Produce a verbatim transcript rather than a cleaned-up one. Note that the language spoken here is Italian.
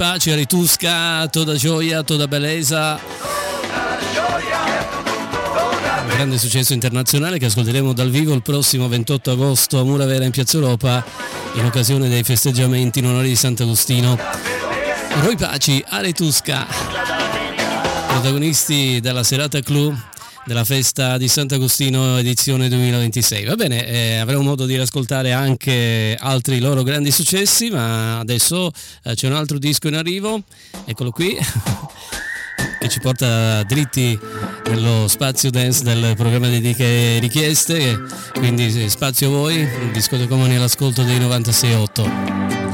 pace, Ritusca, toda gioia, toda bellezza. Un grande successo internazionale che ascolteremo dal vivo il prossimo ventotto agosto a Mura Vera in Piazza Europa in occasione dei festeggiamenti in onore di Sant'Agostino. Roy Paci, Aretusca, protagonisti della serata clou della festa di Sant'Agostino edizione duemilaventisei. Va bene, eh, avremo modo di ascoltare anche altri loro grandi successi, ma adesso eh, c'è un altro disco in arrivo, eccolo qui, che ci porta dritti nello spazio dance del programma Dediche Richieste, quindi spazio a voi, il disco di Comuni all'ascolto dei novantasei virgola otto.